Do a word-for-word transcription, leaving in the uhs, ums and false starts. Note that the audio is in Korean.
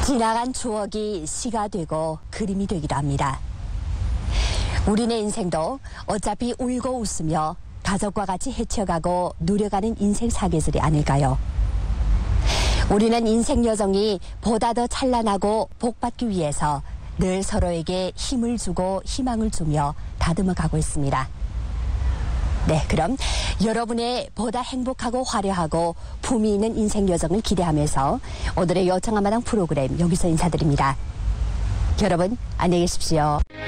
지나간 추억이 시가 되고 그림이 되기도 합니다. 우리네 인생도 어차피 울고 웃으며 가족과 같이 헤쳐가고 누려가는 인생 사계절이 아닐까요? 우리는 인생 여정이 보다 더 찬란하고 복받기 위해서 늘 서로에게 힘을 주고 희망을 주며 다듬어 가고 있습니다. 네, 그럼 여러분의 보다 행복하고 화려하고 품위 있는 인생 여정을 기대하면서 오늘의 여정 한마당 프로그램 여기서 인사드립니다. 여러분 안녕히 계십시오.